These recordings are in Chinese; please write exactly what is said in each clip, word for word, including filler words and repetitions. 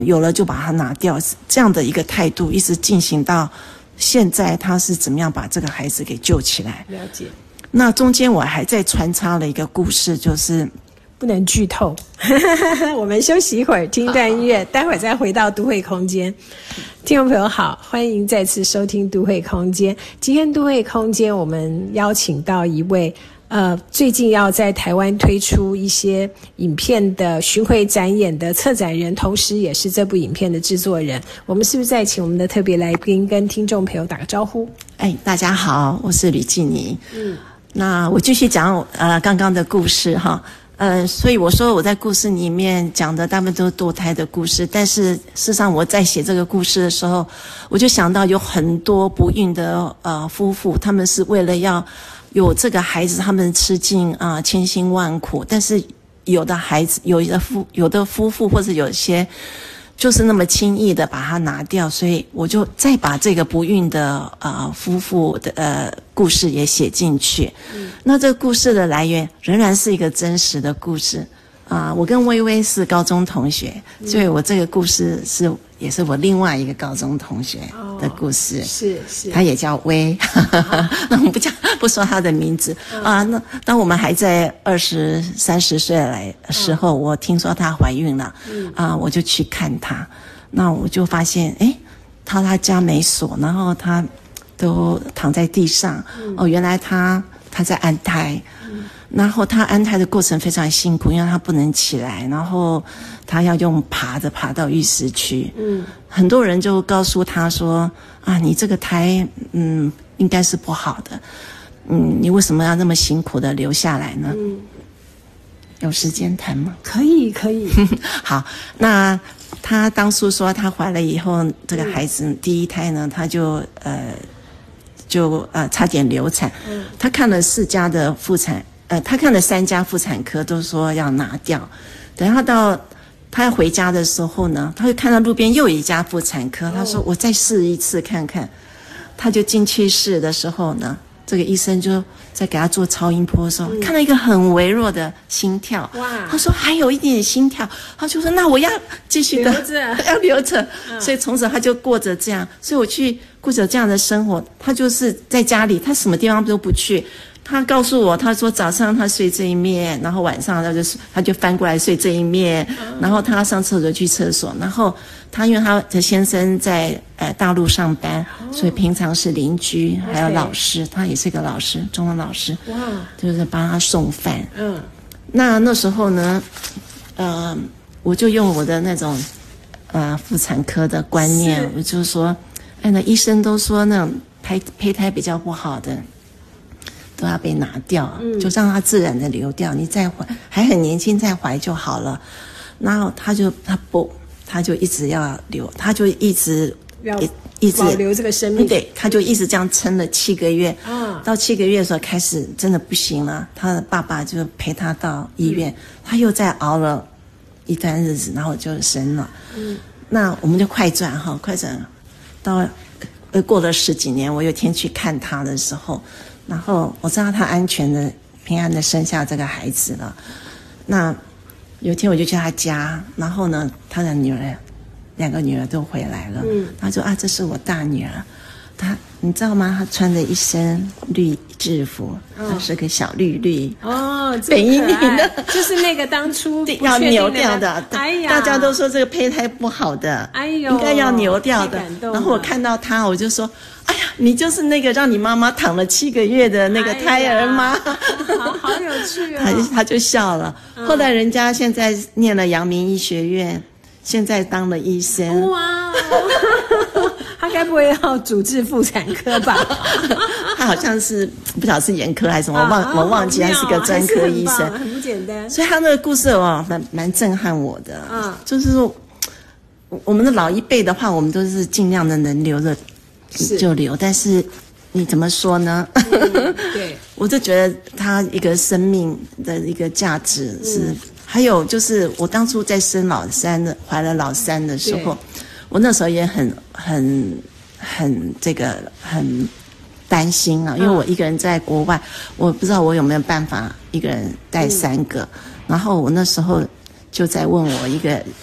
有了就把它拿掉，这样的一个态度一直进行到现在，他是怎么样把这个孩子给救起来。 了解。 那中间我还在穿插了一个故事，就是不能剧透我们休息一会儿，听一段音乐，待会儿再回到都会空间。听众朋友好，欢迎再次收听都会空间。今天都会空间我们邀请到一位呃，最近要在台湾推出一些影片的巡回展演的策展人，同时也是这部影片的制作人。我们是不是再请我们的特别来宾跟听众朋友打个招呼？ 哎，大家好，我是吕纪妮。嗯，那我继续讲呃刚刚的故事哈。呃，所以我说我在故事里面讲的大部分都是堕胎的故事，但是事实上我在写这个故事的时候，我就想到有很多不孕的呃夫妇，他们是为了要有这个孩子，他们吃尽啊、呃、千辛万苦，但是有的孩子，有的夫有的夫妇或者有些就是那么轻易的把它拿掉，所以我就再把这个不孕的呃夫妇的呃故事也写进去。嗯，那这个故事的来源仍然是一个真实的故事啊、呃。我跟薇薇是高中同学，所以我这个故事是也是我另外一个高中同学的故事。哦、 是是， 他也叫薇，那我们不讲不说他的名字、嗯、啊。那当我们还在二十三十岁来的时候、嗯，我听说她怀孕了，嗯啊，我就去看她，那我就发现，哎，她她家没锁，然后她都躺在地上，嗯、哦，原来她她在安胎。嗯，然后她安胎的过程非常辛苦，因为她不能起来，然后她要用爬的爬到浴室去。嗯，很多人就告诉她说啊，你这个胎嗯应该是不好的，嗯，你为什么要那么辛苦的留下来呢？嗯，有时间谈吗？ 可以可以。 好，那她当初说她怀了以后，这个孩子、嗯、第一胎呢，她就呃就呃差点流产。嗯，她看了四家的妇产。呃，他看了三家妇产科，都说要拿掉。等他到他要回家的时候呢，他会看到路边又有一家妇产科，他说我再试一次看看。他就进去试的时候呢，这个医生就在给他做超音波的时候，嗯、看到一个很微弱的心跳。哇！他说还有一点点心跳，他就说那我要继续的留着， 要留着。嗯、所以从此他就过着这样。所以我去过着这样的生活，他就是在家里，他什么地方都不去。他告诉我，他说早上他睡这一面，然后晚上他就他就翻过来睡这一面，然后他要上厕所去厕所，然后他因为他的先生在呃大陆上班，所以平常是邻居还有老师，他也是个老师，中文老师，哇，就是帮他送饭。嗯，那那时候呢，呃，我就用我的那种呃妇产科的观念，我就说，哎，那医生都说那种胚胚胎比较不好的。都要被拿掉，嗯、就让它自然的流掉。你再怀还很年轻，再怀就好了。然后他就他不，他就一直要留，他就一直要一直保留这个生命。 对，他就一直这样撑了七个月。啊，到七个月的时候开始真的不行了，他的爸爸就陪他到医院，嗯、他又再熬了一段日子，然后就生了。嗯，那我们就快转哈，快转到呃过了十几年，我有天去看他的时候。然后我知道他安全的、平安的生下这个孩子了。那有一天我就去他家，然后呢，他的女儿，两个女儿都回来了。嗯，他说啊，这是我大女儿。她，你知道吗？她穿着一身绿制服，她、哦、是个小绿绿。哦，北一女的， 就是那个当初要扭掉的。 哎呀， 大家都说这个胚胎不好的，哎呦，应该要扭掉的。然后我看到她，我就说。哎呀，你就是那个让你妈妈躺了七个月的那个胎儿吗？ 哎、好好有趣哦！ 他他就笑了。嗯、后来人家现在念了阳明医学院，现在当了医生。哇、 哦！他该不会要主治妇产科吧？ 他好像是不晓得是眼科还是什么，我忘、啊、我忘记，他是个专科医生， 很不简单。 所以他那个故事哦，蛮蛮震撼我的。嗯，就是说我们的老一辈的话，我们都是尽量的能留着。就留，但是你怎么说呢？嗯、对，我就觉得他一个生命的一个价值是，嗯、还有就是我当初在生老三的怀了老三的时候，我那时候也很很很这个很担心啊，因为我一个人在国外，我不知道我有没有办法一个人带三个，嗯、然后我那时候就在问我一个呃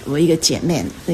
我一个姐妹，那